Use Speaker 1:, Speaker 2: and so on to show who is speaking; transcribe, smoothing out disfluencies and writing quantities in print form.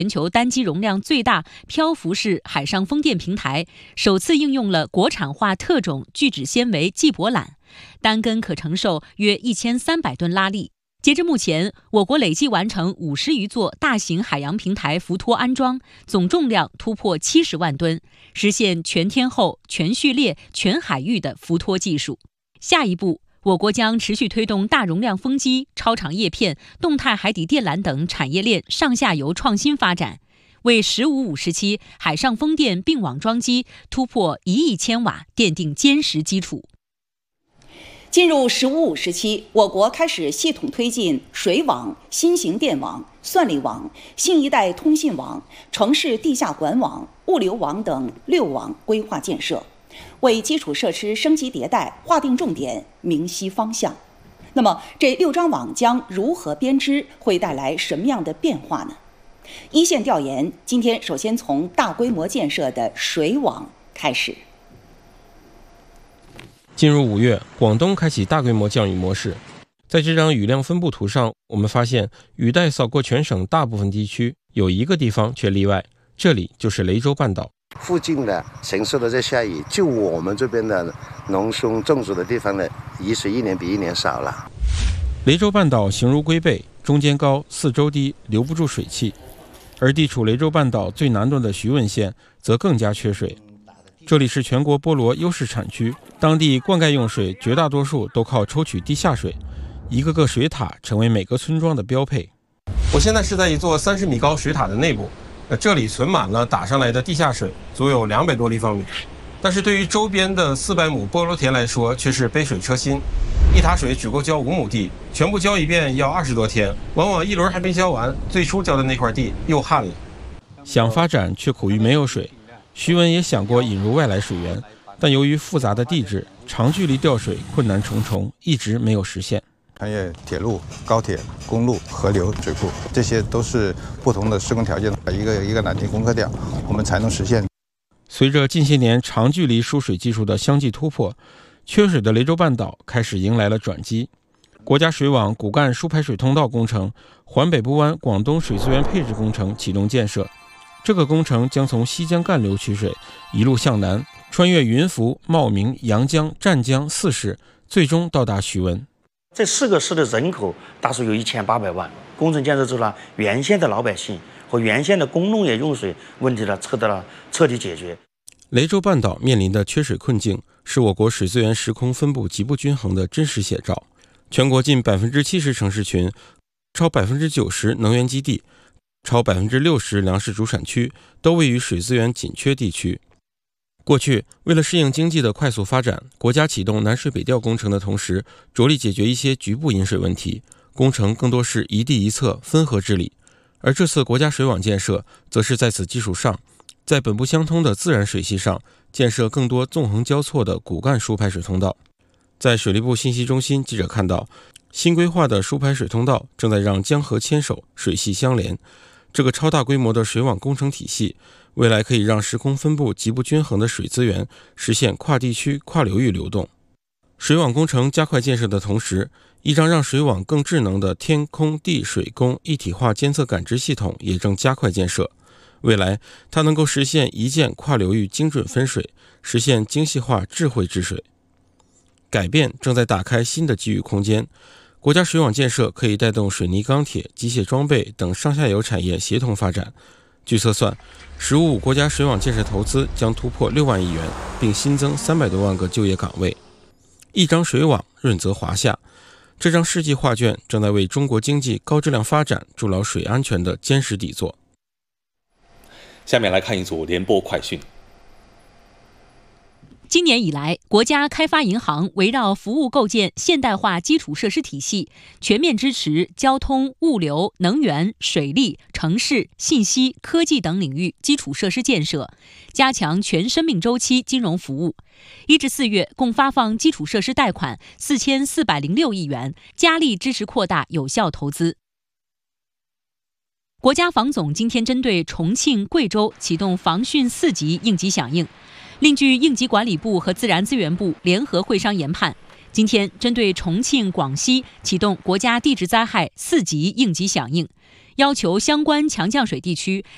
Speaker 1: 全球单机容量最大漂浮式海上风电平台首次应用了国产化特种聚酯纤维季泊缆，单根可承受约1300吨拉力。截至目前，我国累计完成50余座大型海洋平台浮托安装，总重量突破70万吨，实现全天候、全序列、全海域的浮托技术。下一步，我国将持续推动大容量风机、超长叶片、动态海底电缆等产业链上下游创新发展，为15-5时期海上风电并网装机突破1亿千瓦奠定坚实基础。
Speaker 2: 进入15-5时期，我国开始系统推进水网、新型电网、算力网、新一代通信网、城市地下管网、物流网等6网规划建设，为基础设施升级迭代划定重点、明晰方向。那么，这6张网将如何编织，会带来什么样的变化呢？一线调研今天首先从大规模建设的水网开始。
Speaker 3: 进入5月，广东开启大规模降雨模式。在这张雨量分布图上，我们发现雨带扫过全省大部分地区，有一个地方却例外，这里就是雷州半岛。
Speaker 4: 附近的城市都在下雨，就我们这边的农村种植的地方呢，雨水一年比一年少了。
Speaker 3: 雷州半岛形如龟背，中间高，四周低，留不住水汽。而地处雷州半岛最南端的徐闻县则更加缺水。这里是全国菠萝优势产区，当地灌溉用水绝大多数都靠抽取地下水，一个个水塔成为每个村庄的标配。我现在是在一座30米高水塔的内部，这里存满了打上来的地下水，足有200多立方米。但是对于周边的400亩菠萝田来说，却是杯水车薪。一塔水只够浇5亩地，全部浇一遍要20多天，往往一轮还没浇完，最初浇的那块地又旱了。想发展却苦于没有水。徐闻也想过引入外来水源，但由于复杂的地质，长距离调水困难重重，一直没有实现。
Speaker 5: 穿越铁路、高铁、公路、河流、水库，这些都是不同的施工条件，一个缆停攻克掉，我们才能实现。
Speaker 3: 随着近些年长距离输水技术的相继突破，缺水的雷州半岛开始迎来了转机。国家水网骨干输排水通道工程、环北部湾广东水资源配置工程启动建设。这个工程将从西江干流取水，一路向南，穿越云浮、茂名、阳江、湛江4市，最终到达徐闻。
Speaker 6: 这4个市的人口大数有1800万。工程建设之后呢，原先的老百姓和原先的工农业用水问题呢，得到了彻底解决。
Speaker 3: 雷州半岛面临的缺水困境，是我国水资源时空分布极不均衡的真实写照。全国近70%城市群，超90%能源基地，超60%粮食主产区都位于水资源紧缺地区。过去，为了适应经济的快速发展，国家启动南水北调工程的同时，着力解决一些局部饮水问题，工程更多是一地一策、分河治理。而这次国家水网建设，则是在此基础上，在本不相通的自然水系上，建设更多纵横交错的骨干输排水通道。在水利部信息中心，记者看到，新规划的输排水通道正在让江河牵手，水系相连。这个超大规模的水网工程体系，未来可以让时空分布极不均衡的水资源实现跨地区、跨流域流动。水网工程加快建设的同时，一张让水网更智能的天空地水工一体化监测感知系统也正加快建设。未来，它能够实现一键跨流域精准分水，实现精细化智慧治水。改变正在打开新的机遇空间。国家水网建设可以带动水泥钢铁、机械装备等上下游产业协同发展。据测算，15-5国家水网建设投资将突破6万亿元，并新增300多万个就业岗位。一张水网，润泽华夏。这张世纪画卷正在为中国经济高质量发展筑牢水安全的坚实底座。
Speaker 7: 下面来看一组联播快讯。
Speaker 1: 今年以来，国家开发银行围绕服务构建现代化基础设施体系，全面支持交通、物流、能源、水利、城市、信息、科技等领域基础设施建设，加强全生命周期金融服务。1至4月，共发放基础设施贷款4406亿元，加力支持扩大有效投资。国家防总今天针对重庆、贵州启动防汛4级应急响应。另据应急管理部和自然资源部联合会商研判，今天针对重庆、广西启动国家地质灾害4级应急响应，要求相关强降水地区